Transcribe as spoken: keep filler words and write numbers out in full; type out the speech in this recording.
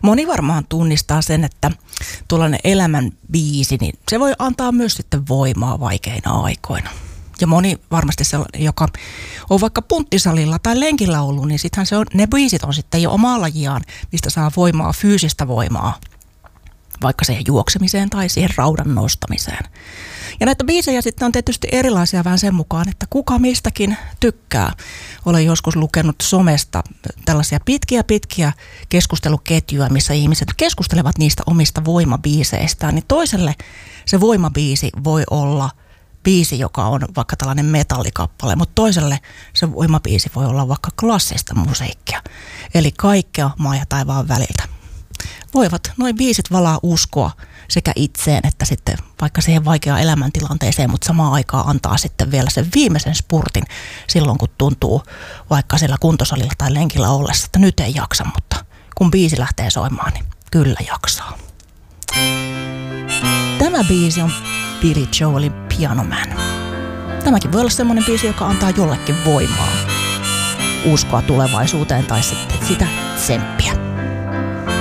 Moni varmaan tunnistaa sen, että tuollainen elämän biisi, niin se voi antaa myös sitten voimaa vaikeina aikoina. Ja moni varmasti sellainen, joka on vaikka punttisalilla tai lenkillä ollut, niin sittenhän se on, ne biisit on sitten jo omaa lajiaan, mistä saa voimaa, fyysistä voimaa, vaikka siihen juoksemiseen tai siihen raudan nostamiseen. Ja näitä biisejä sitten on tietysti erilaisia vähän sen mukaan, että kuka mistäkin tykkää. Olen joskus lukenut somesta tällaisia pitkiä pitkiä keskusteluketjuja, missä ihmiset keskustelevat niistä omista voimabiiseistään. Niin toiselle se voimabiisi voi olla biisi, joka on vaikka tällainen metallikappale, mutta toiselle se voimabiisi voi olla vaikka klassista musiikkia. Eli kaikkea maan ja taivaan väliltä. Voivat noin biisit valaa uskoa sekä itseen että sitten vaikka siihen vaikeaan elämäntilanteeseen, mutta samaan aikaan antaa sitten vielä sen viimeisen spurtin silloin, kun tuntuu vaikka siellä kuntosalilla tai lenkillä ollessa, että nyt ei jaksa, mutta kun biisi lähtee soimaan, niin kyllä jaksaa. Tämä biisi on Billy Joelin Piano Man. Tämäkin voi olla semmoinen biisi, joka antaa jollekin voimaa, uskoa tulevaisuuteen tai sitten sitä tsemppiä.